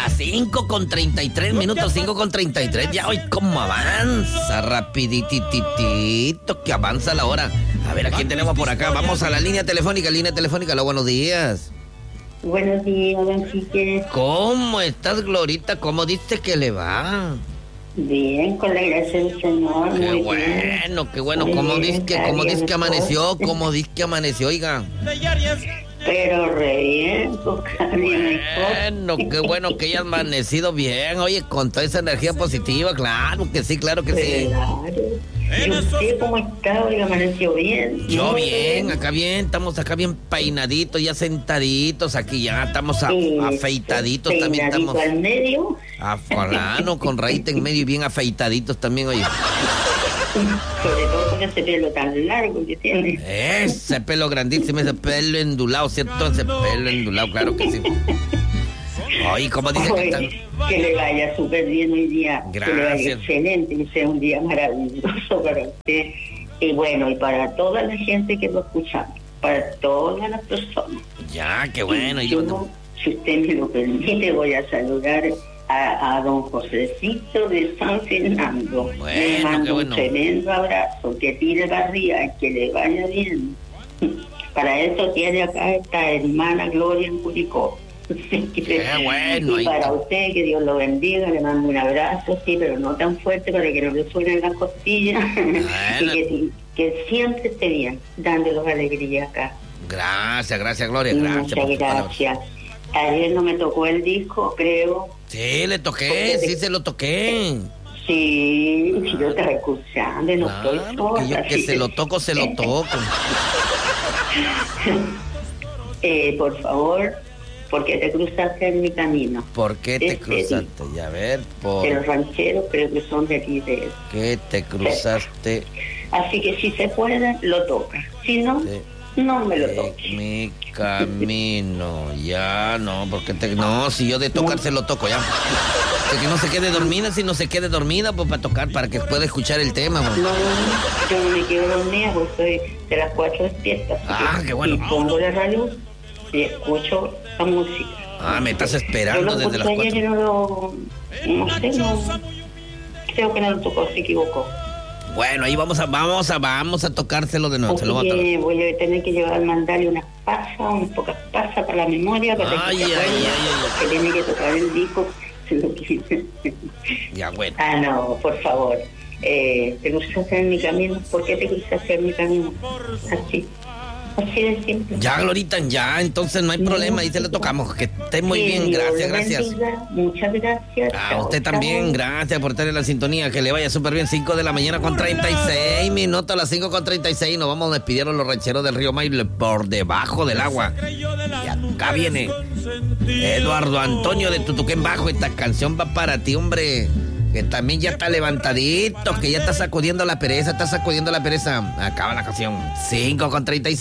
las 5:33 5:33. Ya hoy cómo avanza, rapidititito, que avanza la hora. A ver, ¿a quién tenemos por acá? Vamos a la línea telefónica, Hola, buenos días. Buenos días, don Quique. ¿Cómo estás, Glorita? ¿Cómo dice que le va? Bien, con la gracia del Señor. Qué muy bueno, qué bueno. Muy ¿Cómo bien, dice que amaneció? ¿Cómo dice que amaneció, oiga? Pero re bien, Bueno, qué bueno que haya amanecido bien. Oye, con toda esa energía positiva, claro que sí. Claro. ¿Y usted cómo está? Oiga, amaneció bien. Yo bien, acá bien, estamos acá bien peinaditos, ya sentaditos, aquí ya estamos afeitaditos también estamos. ¿Al medio? Claro, con raíz en medio y bien afeitaditos también, oye. Sobre todo con ese pelo tan largo que tiene. Ese pelo grandísimo, ese pelo endulado, ¿cierto? Ese pelo endulado, claro que sí. Oye, ¿cómo dice que están? Que le vaya súper bien hoy día. Gracias. Que le vaya excelente, que sea un día maravilloso para usted. Y bueno, y para toda la gente que lo escucha, para todas las personas. Ya, qué bueno. Si usted me lo permite, voy a saludar a don Josecito de San Fernando. Bueno, le mando qué bueno. Un tremendo abrazo, que tire para arriba, que le vaya bien. Para eso tiene acá esta hermana Gloria en Curicó. Qué bueno. Y para usted, que Dios lo bendiga, le mando un abrazo, sí, pero no tan fuerte para que no le suenen las costillas. Bueno. Y que siempre esté bien, dándolos alegría acá. Gracias, Gloria, gracias. Muchas gracias. Ayer no me tocó el disco, creo. Sí, le toqué, sí se lo toqué. Sí, yo estaba escuchando y no estoy sola. Que yo que se lo toco. Por favor, ¿por qué te cruzaste en mi camino? ¿Por qué te cruzaste? Ya, a ver, De los rancheros creo que son de aquí de... ¿Qué te cruzaste? Así que si se puede, lo toca. Si no, no me lo toques. Mi camino, ya, no, porque no, si yo de tocar se lo toco, ya. Que no se quede dormida, si no se quede dormida, pues para tocar, para que pueda escuchar el tema. Pues. No, yo no me quedo dormida, pues estoy de las 4 despierta. Qué bueno. Y pongo la radio y escucho la música. Me estás esperando desde las 4. Ayer no sé, creo que no lo tocó, se equivocó. Bueno, ahí vamos a tocárselo de nuevo. Se lo voy a tocar. Voy a tener que mandarle unas pocas pasas para la memoria, para que tiene que tocar el disco. Ya, bueno. No, por favor. Te cruzaste en mi camino. ¿Por qué te cruzaste en mi camino? Así de simple. Ya, Glorita, ya, entonces no hay problema, ahí se lo tocamos. Que esté muy bien, gracias. Muchas gracias. A usted también, gracias por estar en la sintonía, que le vaya súper bien. 5 de la mañana con 36 minutos, a las 5:36 nos vamos a despedir a los rancheros del río Maile por debajo del agua. Y acá viene Eduardo Antonio de Tutuquén Bajo. Esta canción va para ti, hombre, que también ya está levantadito, que ya está sacudiendo la pereza. Acaba la canción. 5:36.